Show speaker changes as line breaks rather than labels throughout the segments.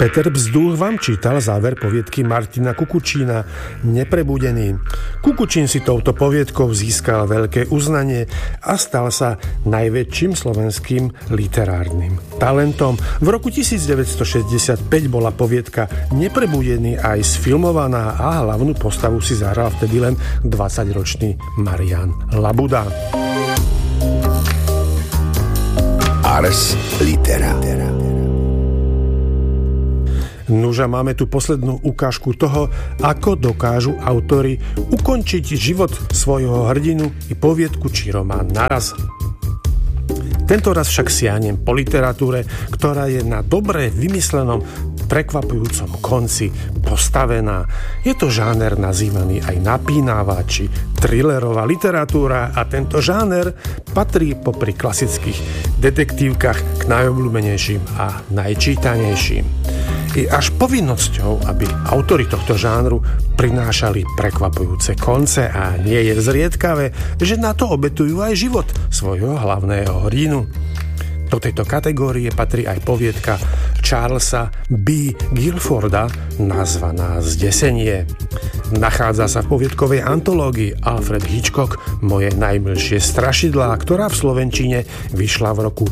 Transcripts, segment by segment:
Peter Bzdúch vám čítal záver poviedky Martina Kukučína Neprebudený. Kukučín si touto poviedkou získal veľké uznanie a stal sa najväčším slovenským literárnym talentom. V roku 1965 bola poviedka Neprebudený aj sfilmovaná a hlavnú postavu si zahral vtedy len 20-ročný Marián Labuda.
Ars Litera.
Nuža, máme tu poslednú ukážku toho, ako dokážu autori ukončiť život svojho hrdinu i poviedku či román naraz. Tento raz však siahnem po literatúre, ktorá je na dobre vymyslenom, prekvapujúcom konci postavená. Je to žáner nazývaný aj napínavá či thrillerová literatúra a tento žáner patrí popri klasických detektívkach k najobľúbenejším a najčítanejším. Je až povinnosťou, aby autori tohto žánru prinášali prekvapujúce konce a nie je zriedkavé, že na to obetujú aj život svojho hlavného hrdinu. Do tejto kategórie patrí aj poviedka Charlesa B. Guilforda nazvaná Zdesenie. Nachádza sa v poviedkovej antológii Alfred Hitchcock Moje najmilšie strašidlá, ktorá v slovenčine vyšla v roku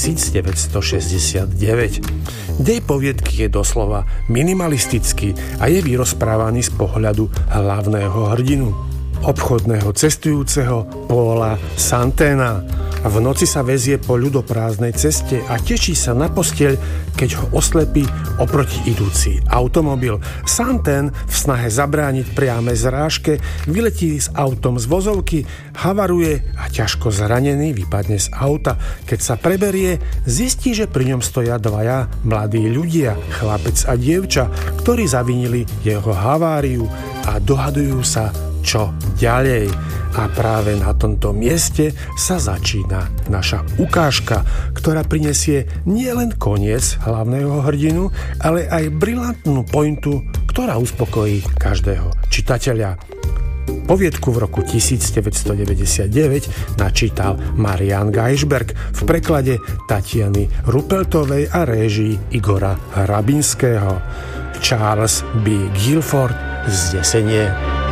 1969. Dej poviedky je doslova minimalistický a je vyrozprávaný z pohľadu hlavného hrdinu, obchodného cestujúceho Paula Santena. V noci sa vezie po ľudoprázdnej ceste a teší sa na posteľ, keď ho oslepí oproti idúci automobil. Santen v snahe zabrániť priamej zrážke vyletí s autom z vozovky, havaruje a ťažko zranený vypadne z auta. Keď sa preberie, zistí, že pri ňom stoja dvaja mladí ľudia, chlapec a dievča, ktorí zavinili jeho haváriu a dohadujú sa, čo ďalej. A práve na tomto mieste sa začína naša ukážka, ktorá prinesie nielen koniec hlavného hrdinu, ale aj brilantnú pointu, ktorá uspokojí každého čitateľa. Poviedku v roku 1999 načítal Marián Geisberg v preklade Tatiany Rupeltovej a réžii Igora Hrabinského. Charles B. Guilford Zdesenie.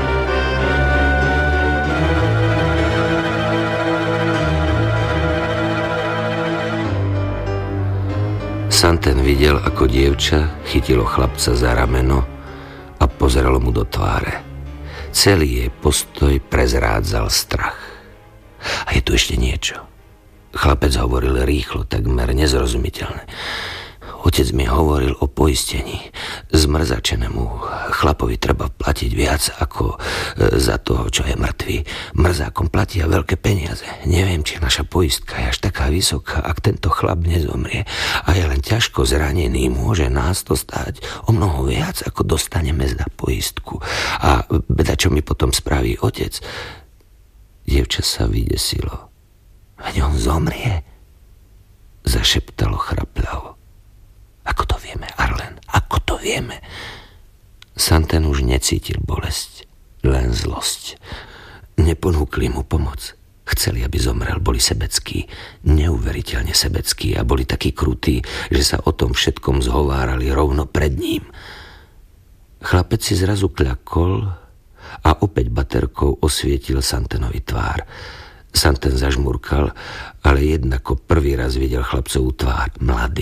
Santen videl, ako dievča chytilo chlapca za rameno a pozeralo mu do tváre. Celý jej postoj prezrádzal strach. A je tu ešte niečo. Chlapec hovoril rýchlo, takmer nezrozumiteľne. Otec mi hovoril o poistení. Zmrzačenému chlapovi treba platiť viac ako za toho, čo je mŕtvý. Mrzákom platia veľké peniaze. Neviem, či naša poistka je až taká vysoká, ak tento chlap nezomrie a je len ťažko zranený, môže nás to stáť o mnoho viac, ako dostaneme za poistku. A beda, čo mi potom spraví otec? Dievča sa vydesilo. Veď on zomrie, zašeptalo chrapľavo. Ako to vieme, Arlen? Ako to vieme? Santen už necítil bolesť, len zlosť. Neponúkli mu pomoc. Chceli, aby zomrel, boli sebeckí, neuveriteľne sebeckí a boli takí krutí, že sa o tom všetkom zhovárali rovno pred ním. Chlapec si zrazu kľakol a opäť baterkou osvietil Santenovi tvár. Santen zažmurkal, ale jednako prvý raz videl chlapcovú tvár.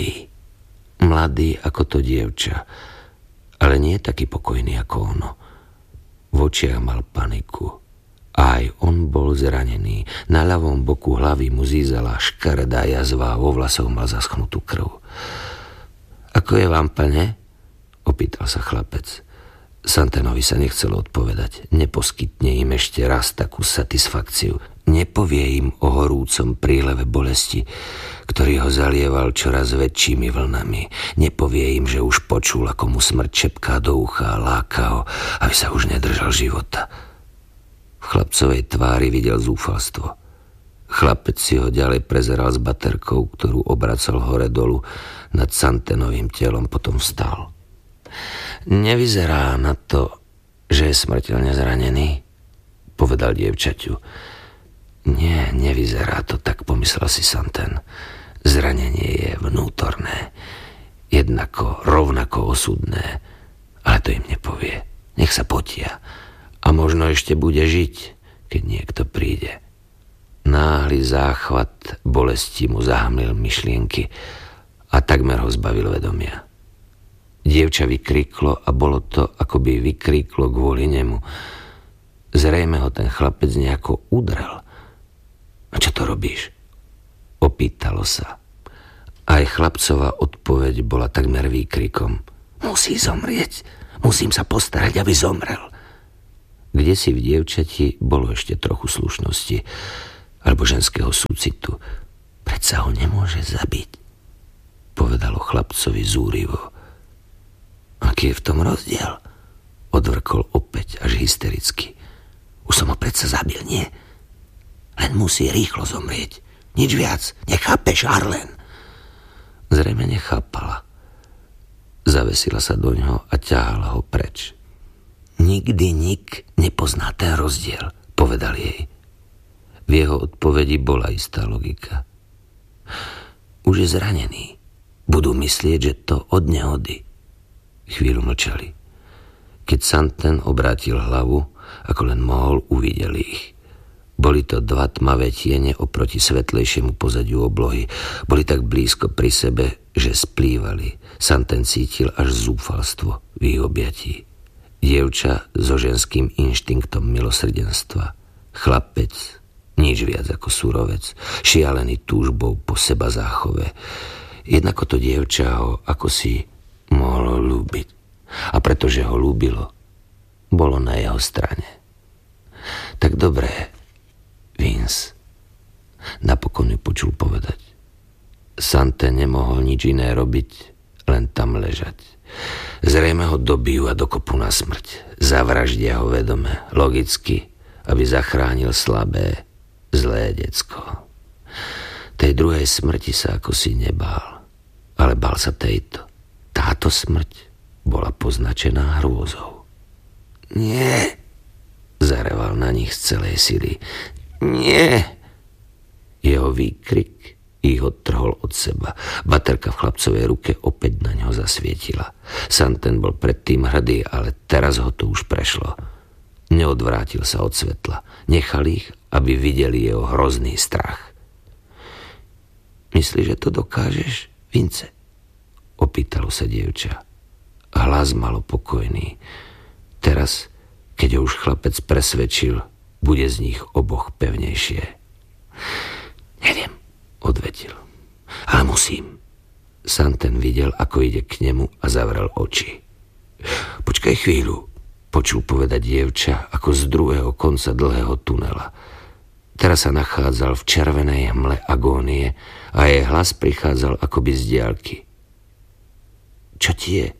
Mladý ako to dievča, ale nie taký pokojný ako ono. V očiach mal paniku. Aj on bol zranený. Na ľavom boku hlavy mu zízala škaredá jazva a vo vlasoch mal zaschnutú krv. Ako je vám, pane? Opýtal sa chlapec. Santenovi sa nechcelo odpovedať. Neposkytne im ešte raz takú satisfakciu. Nepovie im o horúcom príleve bolesti, ktorý ho zalieval čoraz väčšími vlnami. Nepovie im, že už počul, ako mu smrť šepká do ucha a láka ho, aby sa už nedržal života. V chlapcovej tvári videl zúfalstvo. Chlapec si ho ďalej prezeral s baterkou, ktorú obracal hore dolu nad Santenovým telom, potom vstal. Nevyzerá na to, že je smrteľne zranený, povedal dievčaťu. Nie, nevyzerá to tak, pomyslel si Santen. Zranenie je vnútorné. jednako, rovnako osudné. Ale to im nepovie. Nech sa potia. A možno ešte bude žiť, keď niekto príde. Náhly záchvat bolesti mu zahmlil myšlienky a takmer ho zbavil vedomia. Dievča vykríklo a bolo to, ako by vykríklo kvôli nemu. Zrejme ho ten chlapec nejako udrel. A čo to robíš? Opýtalo sa. Aj chlapcova odpoveď bola takmer výkrikom. Musí zomrieť. Musím sa postarať, aby zomrel. Kdesi v dievčati bolo ešte trochu slušnosti alebo ženského súcitu. Predsa ho nemôže zabiť, povedalo chlapcovi zúrivo. Aký je v tom rozdiel? Odvrkol opäť až hystericky. Už som ho predsa zabil, nie? Len musí rýchlo zomrieť. Nič viac. Nechápeš, Arlen? Zrejme nechápala. Zavesila sa doňho a ťahala ho preč. Nikdy nik nepozná ten rozdiel, povedal jej. V jeho odpovedi bola istá logika. Už je zranený. Budú myslieť, že to od nehody. Chvíľu mlčali. Keď Santen obrátil hlavu, ako len mohol, uvidel ich. Boli to dva tmavé tiene oproti svetlejšiemu pozadiu oblohy. Boli tak blízko pri sebe, že splývali. Santen cítil až zúfalstvo v ich objatí. Dievča so ženským inštinktom milosrdenstva. Chlapec, nič viac ako surovec, šialený túžbou po seba záchove. Jednako to dievča ho ako si mohlo ľúbiť. A pretože ho ľúbilo, bolo na jeho strane. Tak dobré, Vince, napokon ju počul povedať. Santen nemohol nič iné robiť, len tam ležať. Zrejme ho dobijú a dokopú na smrť. Zavraždia ho vedome, logicky, aby zachránil slabé, zlé decko. Tej druhej smrti sa ako si nebál, ale bál sa tejto. Táto smrť bola poznačená hrôzou. Nie, zareval na nich z celej sily. Nie! Jeho výkrik ich odtrhol od seba. Baterka v chlapcovej ruke opäť na ňo zasvietila. Santen bol predtým hrdý, ale teraz ho to už prešlo. Neodvrátil sa od svetla. Nechal ich, aby videli jeho hrozný strach. Myslíš, že to dokážeš, Vince? Opýtalo sa dievča. Hlas malo pokojný. Teraz, keď ho už chlapec presvedčil, bude z nich oboch pevnejšie. Neviem, odvetil. Ale musím. Santen videl, ako ide k nemu a zavrel oči. Počkaj chvíľu, počul povedať dievča ako z druhého konca dlhého tunela. Teraz sa nachádzal v červenej hmle agónie a jej hlas prichádzal akoby z diaľky. Čo ti je?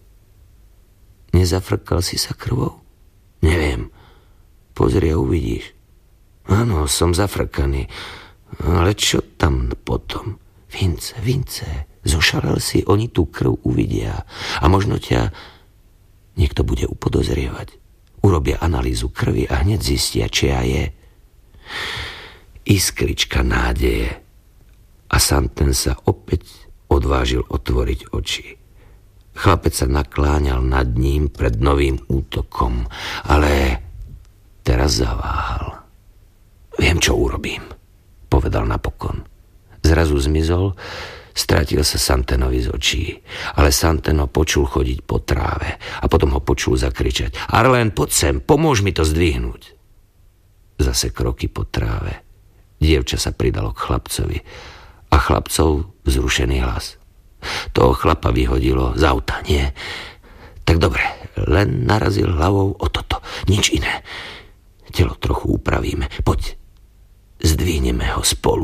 Nezafrkal si sa krvou? Neviem. Pozri a uvidíš. Áno, som zafrkaný. Ale čo tam potom? Vince, zošalel si, oni tú krv uvidia. A možno ťa niekto bude upodozrievať. Urobia analýzu krvi a hneď zistia, čia je. Iskrička nádeje. A Santen sa opäť odvážil otvoriť oči. Chlapec sa nakláňal nad ním pred novým útokom, ale teraz zaváhal. Viem, čo urobím, povedal napokon. Zrazu zmizol, stratil sa Santenovi z očí, ale Santen ho počul chodiť po tráve a potom ho počul zakričať. Arlen, poď sem, pomôž mi to zdvihnúť. Zase kroky po tráve. Dievča sa pridalo k chlapcovi a chlapcov vzrušený hlas. Toho chlapa vyhodilo z auta, nie? Tak dobre, len narazil hlavou o toto, nič iné. Telo trochu upravíme, poď, zdvihneme ho spolu.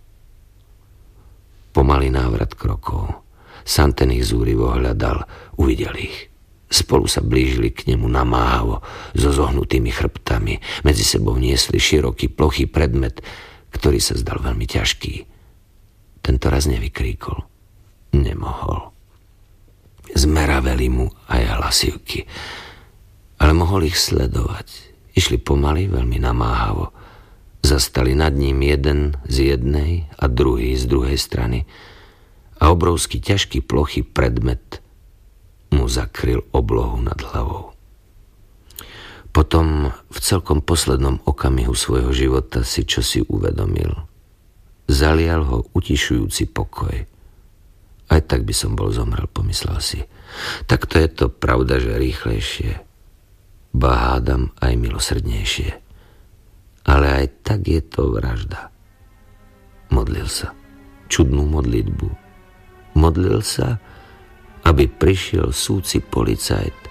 Pomalý návrat krokov. Santen ich zúrivo hľadal, uvidel ich. Spolu sa blížili k nemu namáhavo, so zohnutými chrbtami. Medzi sebou niesli široký, plochý predmet, ktorý sa zdal veľmi ťažký. Tento raz nevykríkol. Nemohol. Zmeraveli mu aj hlasivky, ale mohol ich sledovať. Išli pomaly, veľmi namáhavo. Zastali nad ním jeden z jednej a druhý z druhej strany a obrovský ťažký plochý predmet mu zakryl oblohu nad hlavou. Potom v celkom poslednom okamihu svojho života si čosi uvedomil. Zalial ho utišujúci pokoj. Aj tak by som bol zomrel, pomyslel si. Takto je to pravda, že rýchlejšie, ba hádam aj milosrdnejšie. Ale aj tak je to vražda. Modlil sa. Čudnú modlitbu. Modlil sa, aby prišiel súci policajt